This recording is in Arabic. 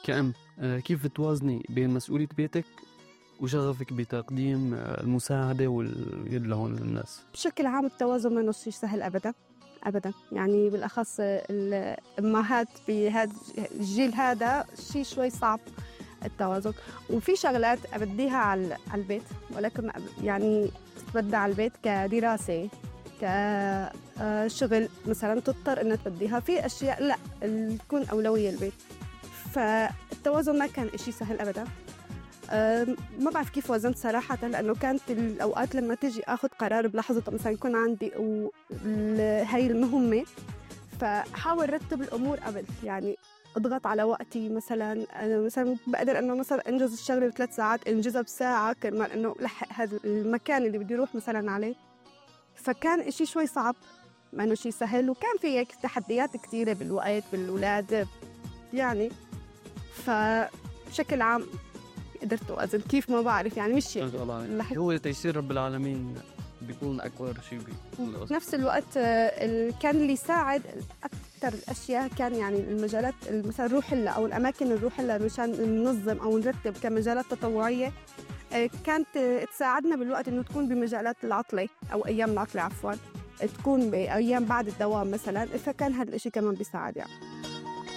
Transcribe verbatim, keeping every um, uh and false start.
كأم كيف بتوازني بين مسؤولية بيتك وشغفك بتقديم المساعدة واليد لهون للناس؟ بشكل عام التوازن ما شيء سهل أبدا أبدا، يعني بالأخص الأمهات بهذا الجيل هذا شيء شوي صعب التوازن. وفي شغلات أبديها على البيت، ولكن يعني تتبدى على البيت كدراسة كشغل مثلا تضطر إنها تبديها في أشياء لا تكون أولوية البيت. فالتوازن ما كان إشي سهل أبدا. ما بعرف كيف وزنت صراحة، لأنه كانت الأوقات لما تيجي أخذ قرار بلحظة مثلا يكون عندي هاي المهمة، فحاول رتب الأمور قبل، يعني أضغط على وقتي. مثلا أنا مثلا بقدر إنه مثلا أنجز الشغلة بثلاث ساعات أنجزها بساعة كرمال إنه لحق هذا المكان اللي بدي أروح مثلا عليه. فكان إشي شوي صعب، ما إنه شيء سهل، وكان في تحديات كتيرة بالوقت بالأولاد يعني. فبشكل عام قدرت أوازن كيف ما بعرف، يعني مش يعني هو تيسير رب العالمين بيكون أكبر شيء. في نفس الوقت كان اللي يساعد أكثر الأشياء كان يعني المجالات مثلا نروح لها أو الأماكن اللي نروح لها مشان ننظم أو نرتب كمجالات تطوعية، كانت تساعدنا بالوقت إنه تكون بمجالات العطلة أو أيام العطلة عفوا، تكون بأيام بعد الدوام مثلا، فكان هذا الإشي كمان بيساعد يعني.